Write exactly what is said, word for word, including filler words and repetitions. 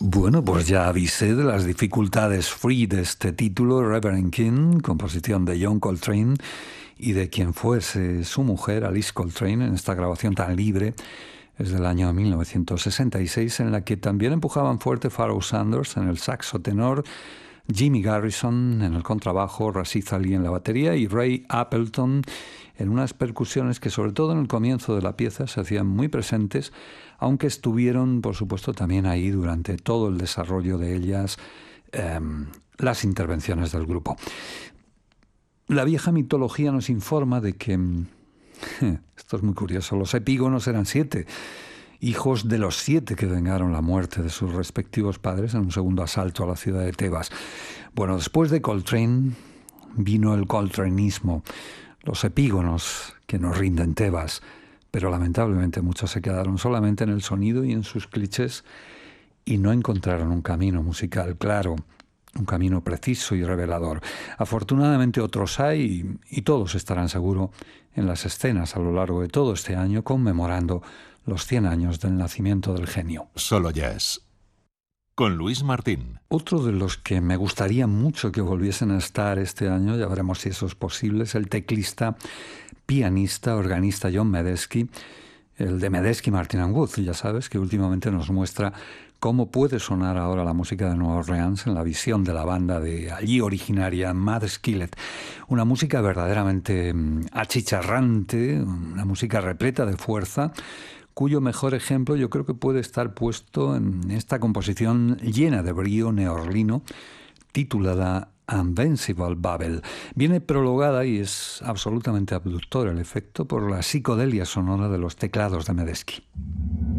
Bueno, pues ya avisé de las dificultades free de este título, Reverend King, composición de John Coltrane, y de quien fuese su mujer, Alice Coltrane, en esta grabación tan libre. Es del año mil novecientos sesenta y seis, en la que también empujaban fuerte Pharoah Sanders en el saxo tenor, Jimmy Garrison en el contrabajo, Rashid Ali en la batería y Ray Appleton en unas percusiones que, sobre todo en el comienzo de la pieza, se hacían muy presentes, aunque estuvieron, por supuesto, también ahí durante todo el desarrollo de ellas, eh, las intervenciones del grupo. La vieja mitología nos informa de que, esto es muy curioso, los epígonos eran siete, hijos de los siete que vengaron la muerte de sus respectivos padres en un segundo asalto a la ciudad de Tebas. Bueno, después de Coltrane vino el coltranismo, los epígonos que nos rinden Tebas, pero lamentablemente muchos se quedaron solamente en el sonido y en sus clichés y no encontraron un camino musical claro, un camino preciso y revelador. Afortunadamente otros hay y todos estarán seguro en las escenas a lo largo de todo este año conmemorando los cien años del nacimiento del genio. Solo Jazz, con Luis Martín. Otro de los que me gustaría mucho que volviesen a estar este año, ya veremos si eso es posible, es el teclista, pianista, organista John Medeski, el de Medeski, Martin and Wood. Ya sabes que últimamente nos muestra cómo puede sonar ahora la música de Nueva Orleans en la visión de la banda de allí originaria, Mad Skillet. Una música verdaderamente achicharrante, una música repleta de fuerza, cuyo mejor ejemplo yo creo que puede estar puesto en esta composición llena de brío neorlino, titulada Invincible Babel. Viene prologada y es absolutamente abductor el efecto por la psicodelia sonora de los teclados de Medeski.